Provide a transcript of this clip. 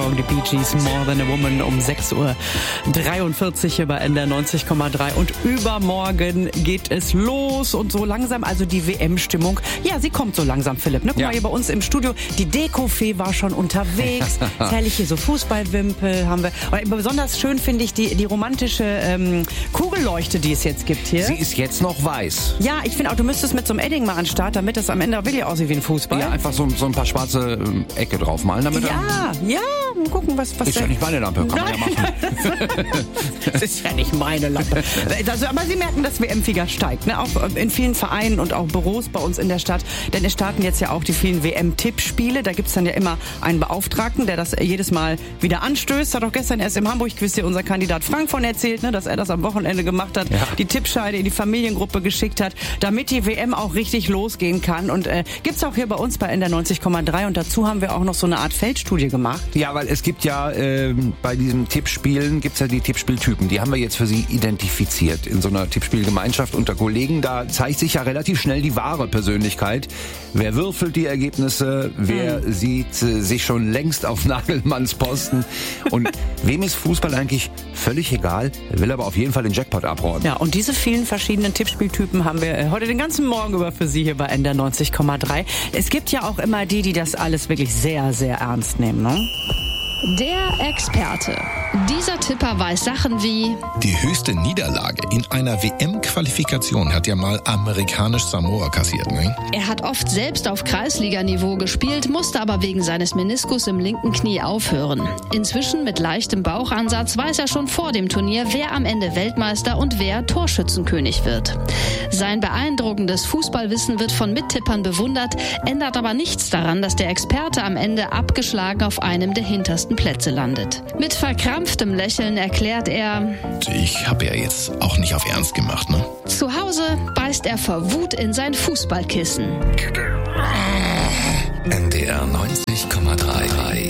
Song, die Bee Gees, More Than a Woman, um 6:43 Uhr hier bei NDR 90,3. Und übermorgen geht es los und so langsam, also die WM-Stimmung. Ja, sie kommt so langsam, Philipp. Ne? Guck mal hier bei uns im Studio, die Dekofee war schon unterwegs. Herrlich hier so Fußballwimpel haben wir. Und besonders schön finde ich die romantische Kugelleuchte, die es jetzt gibt hier. Sie ist jetzt noch weiß. Ja, ich finde auch, du müsstest mit so einem Edding mal an den Start, damit das am Ende auch wirklich aussieht wie ein Fußball. Ja, einfach so ein paar schwarze Ecke draufmalen, damit Ja, mal gucken, was ist ja nicht meine Lampe, kann man ja machen. Das ist ja nicht meine Lampe. Also, aber Sie merken, dass WM-Fieber steigt, ne? Auch in vielen Vereinen und auch Büros bei uns in der Stadt. Denn es starten jetzt ja auch die vielen WM-Tippspiele. Da gibt's dann ja immer einen Beauftragten, der das jedes Mal wieder anstößt. Hat auch gestern erst im Hamburg-Quiz hier unser Kandidat Frank von erzählt, ne? Dass er das am Wochenende gemacht hat, die Tippscheide in die Familiengruppe geschickt hat, damit die WM auch richtig losgehen kann. Und gibt's auch hier bei uns bei NDR 90,3. Und dazu haben wir auch noch so eine Art Feldstudie gemacht. Ja, weil es gibt ja bei diesen Tippspielen gibt's ja die Tippspieltypen. Die haben wir jetzt für Sie identifiziert in so einer Tippspielgemeinschaft unter Kollegen. Da zeigt sich ja relativ schnell die wahre Persönlichkeit. Wer würfelt die Ergebnisse? Wer sieht sich schon längst auf Nagelmanns Posten? Und wem ist Fußball eigentlich völlig egal, will aber auf jeden Fall den Jackpot abräumen. Ja, und diese vielen verschiedenen Tippspieltypen haben wir heute den ganzen Morgen über für Sie hier bei NDR 90,3. Es gibt ja auch immer die das alles wirklich sehr, sehr ernst nehmen, ne? Der Experte. Dieser Tipper weiß Sachen wie: Die höchste Niederlage in einer WM-Qualifikation hat ja mal amerikanisch Samoa kassiert, ne? Er hat oft selbst auf Kreisliganiveau gespielt, musste aber wegen seines Meniskus im linken Knie aufhören. Inzwischen mit leichtem Bauchansatz weiß er schon vor dem Turnier, wer am Ende Weltmeister und wer Torschützenkönig wird. Sein beeindruckendes Fußballwissen wird von Mittippern bewundert, ändert aber nichts daran, dass der Experte am Ende abgeschlagen auf einem der hintersten Plätze landet. Mit verkrampftem Lächeln erklärt er: Ich habe ja jetzt auch nicht auf Ernst gemacht, ne? Zu Hause beißt er vor Wut in sein Fußballkissen. NDR 90,3